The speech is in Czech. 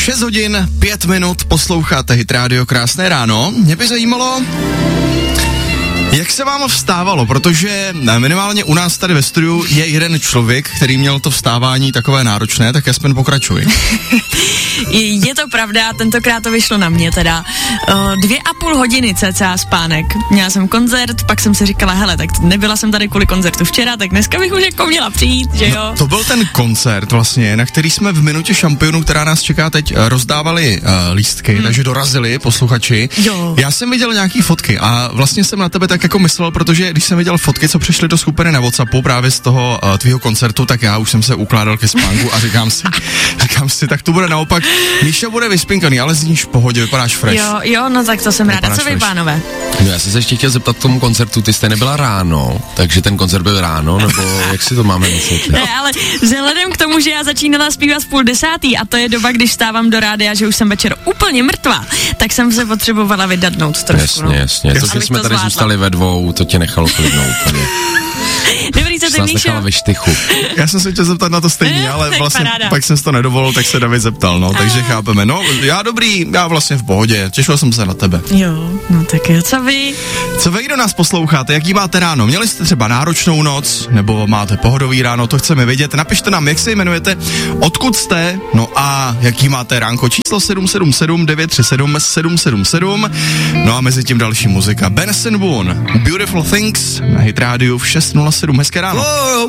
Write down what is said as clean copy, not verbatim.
6 hodin, 5 minut, posloucháte Hit Radio, krásné ráno. Mě by zajímalo, jak se vám vstávalo, protože minimálně u nás tady ve studiu je jeden člověk, který měl to vstávání takové náročné, tak aspoň pokračuj. Je to pravda, tentokrát to vyšlo na mě teda. 2,5 hodiny cca spánek. Měla jsem koncert, pak jsem si říkala, hele, tak nebyla jsem tady kvůli koncertu včera, tak dneska bych už jako měla přijít, že jo? No, to byl ten koncert vlastně, na který jsme v Minutě šampionů, která nás čeká teď, rozdávali lístky, takže dorazili posluchači. Jo. Já jsem viděl nějaký fotky a vlastně jsem na tebe tak jako myslel, protože když jsem viděl fotky, co přišly do skupiny na WhatsAppu právě z toho tvýho koncertu, tak já už jsem se ukládal ke spánku a říkám si, tak to bude naopak. Míša bude vyspinkaný, ale zníš v pohodě, vypadáš fresh. Jo, no tak to jsem ráda. Co vy, pánové? No, já jsem se ještě chtěl zeptat k tomu koncertu, ty jste nebyla ráno, takže ten koncert byl ráno, nebo jak si to máme myslet? Ne, ale vzhledem k tomu, že já začínala zpívat v 9:30 a to je doba, když stávám do rádia, že už jsem večer úplně mrtvá, tak jsem se potřebovala vydadnout trošku. Jasně. To, že jsme tady zůstali ve dvou, to tě nechalo klidnout. Dobrý, co ty, Míšo? Nechala ve štychu. Já jsem se chtěl zeptat na to stejně, ale vlastně paráda. pak jsem to nedovolil, tak se David zeptal, no, takže chápeme. No, já vlastně v pohodě, těšil jsem se na tebe. Jo, no tak jo, co vy? Co vy, kdo nás posloucháte, jaký máte ráno? Měli jste třeba náročnou noc, nebo máte pohodový ráno, to chceme vědět. Napište nám, jak se jmenujete, odkud jste, no a jaký máte ránko. Číslo 777 937 777. No a mezi tím další muzika. Benson Boone, Beautiful Things, na Hit Radio v 6:07. Hezké ráno.